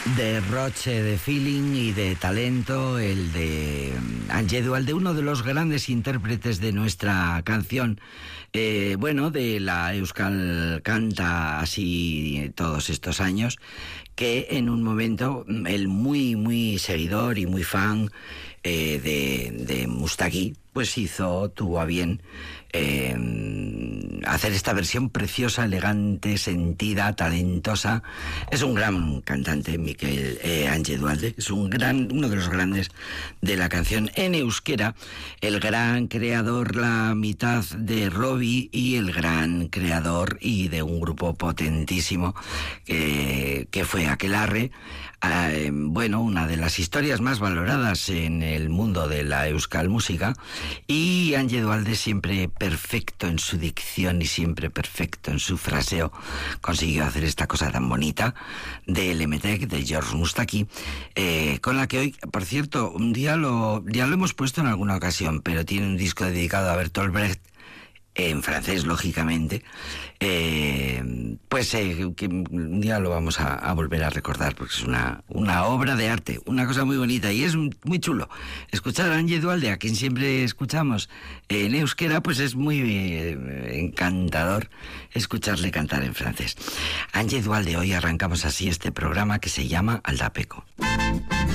derroche de feeling y de talento, el de Ange Dualde, uno de los grandes intérpretes de nuestra canción, de la Euskal Canta así todos estos años, que en un momento el muy seguidor y muy fan de Mustaki, pues tuvo a bien hacer esta versión preciosa, elegante, sentida, talentosa. Es un gran cantante, Mikel Ange Dualde, es uno de los grandes de la canción en euskera, el gran creador, la mitad de Robbie, y el gran creador y de un grupo potentísimo que fue Aquelarre. Una de las historias más valoradas en el mundo de la euskal música, y Ange Dualde, siempre perfecto en su dicción y siempre perfecto en su fraseo, consiguió hacer esta cosa tan bonita del Emetek, de George Mustaki, con la que hoy, por cierto, ya lo hemos puesto en alguna ocasión, pero tiene un disco dedicado a Bertolt Brecht, en francés, lógicamente, que un día lo vamos a volver a recordar, porque es una obra de arte, una cosa muy bonita, y es muy chulo. Escuchar a Ange Dualde, a quien siempre escuchamos en euskera, pues es muy encantador escucharle cantar en francés. Ange Dualde, hoy arrancamos así este programa que se llama Aldapeco.